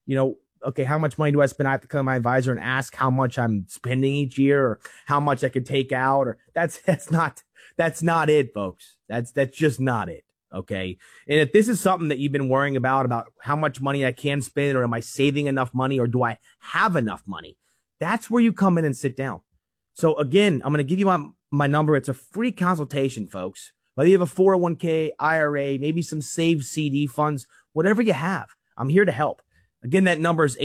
okay, how much money do I spend? I have to come to my advisor and ask how much I'm spending each year or how much I could take out. Or that's not it, folks. That's just not it. Okay. And if this is something that you've been worrying about how much money I can spend, or am I saving enough money, or do I have enough money? That's where you come in and sit down. So again, I'm going to give you my number. It's a free consultation, folks. Whether you have a 401k, IRA, maybe some saved CD funds, whatever you have, I'm here to help. Again, that number is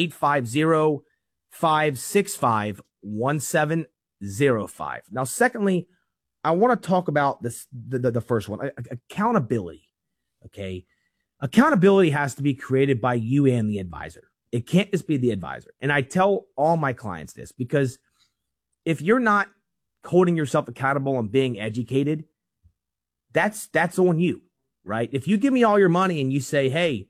850-565-1705. Now, secondly, I want to talk about the first one, accountability. Okay. Accountability has to be created by you and the advisor. It can't just be the advisor. And I tell all my clients this, because if you're not holding yourself accountable and being educated, that's on you, right? If you give me all your money and you say, hey,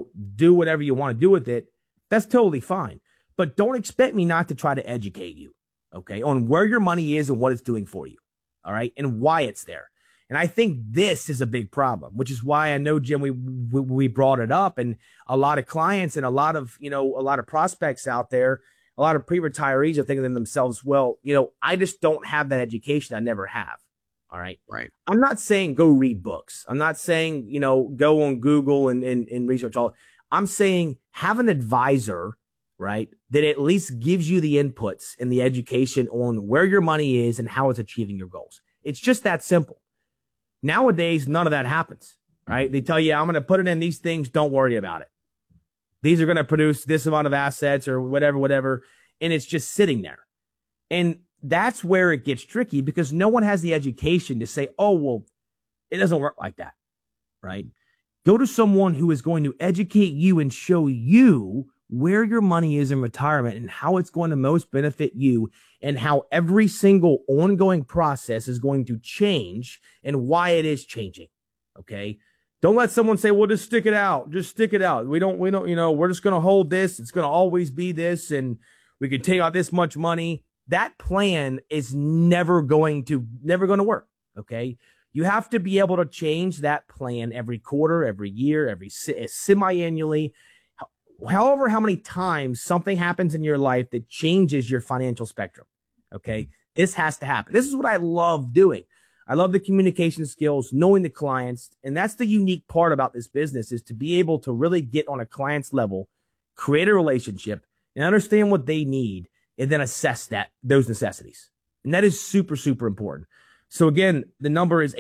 do whatever you want to do with it, that's totally fine. But don't expect me not to try to educate you, okay, on where your money is and what it's doing for you, all right, and why it's there. And I think this is a big problem, which is why I know, Jim, we brought it up, and a lot of clients and a lot of prospects out there, a lot of pre-retirees are thinking to themselves, well, I just don't have that education. I never have. All right. Right. I'm not saying go read books. I'm not saying, go on Google and research all. I'm saying have an advisor, right, that at least gives you the inputs and the education on where your money is and how it's achieving your goals. It's just that simple. Nowadays, none of that happens, right? They tell you, I'm going to put it in these things. Don't worry about it. These are going to produce this amount of assets or whatever. And it's just sitting there. And that's where it gets tricky, because no one has the education to say, oh, well, it doesn't work like that, right? Go to someone who is going to educate you and show you where your money is in retirement and how it's going to most benefit you, and how every single ongoing process is going to change and why it is changing. Okay. Don't let someone say, well, just stick it out. Just stick it out. We don't, we're just going to hold this. It's going to always be this. And we can take out this much money. That plan is never going to work. Okay. You have to be able to change that plan every quarter, every year, every semi-annually. However, how many times something happens in your life that changes your financial spectrum. Okay. This has to happen. This is what I love doing. I love the communication skills, knowing the clients. And that's the unique part about this business, is to be able to really get on a client's level, create a relationship, and understand what they need, and then assess those necessities. And that is super, super important. So again, the number is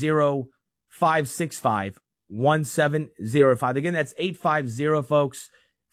850-565-1705. Again, that's 850, folks,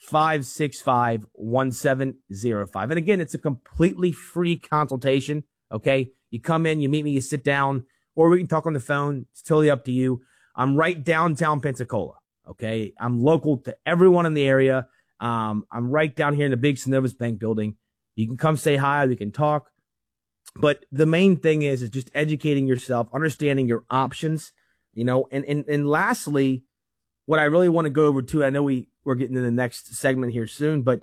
565-1705. And again, it's a completely free consultation. Okay. You come in, you meet me, you sit down, or we can talk on the phone. It's totally up to you. I'm right downtown Pensacola. Okay. I'm local to everyone in the area. I'm right down here in the big Synovus Bank building. You can come say hi. We can talk. But the main thing is just educating yourself, understanding your options, and lastly, what I really want to go over too, I know we're getting to the next segment here soon, but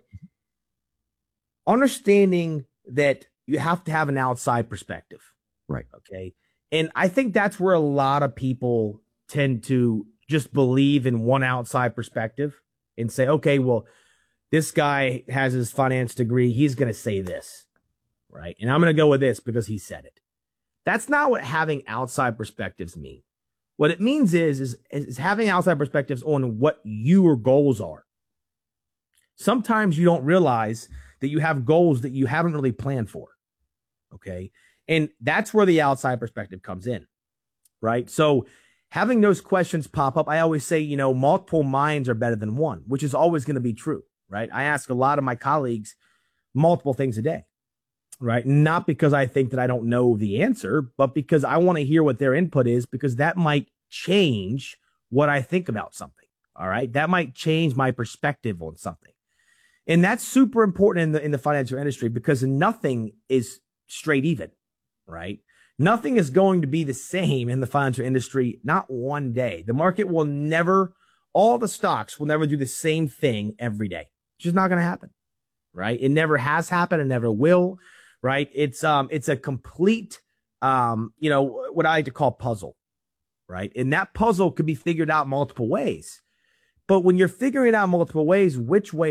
understanding that you have to have an outside perspective. Right. Okay. And I think that's where a lot of people tend to just believe in one outside perspective and say, okay, well, this guy has his finance degree. He's going to say this, right? And I'm going to go with this because he said it. That's not what having outside perspectives mean. What it means is having outside perspectives on what your goals are. Sometimes you don't realize that you have goals that you haven't really planned for. Okay. And that's where the outside perspective comes in, right? So having those questions pop up, I always say, multiple minds are better than one, which is always going to be true, right? I ask a lot of my colleagues multiple things a day, right? Not because I think that I don't know the answer, but because I want to hear what their input is, because that might change what I think about something. All right. That might change my perspective on something. And that's super important in the financial industry, because nothing is straight even, right? Nothing is going to be the same in the financial industry, not one day. The market will never, all the stocks will never do the same thing every day. It's just not going to happen, right? It never has happened and never will, right? It's a complete, what I like to call puzzle, right? And that puzzle could be figured out multiple ways. But when you're figuring out multiple ways, which way